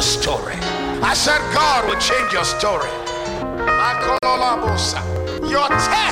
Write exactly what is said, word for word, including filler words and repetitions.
your story. I said God will change your story. Your test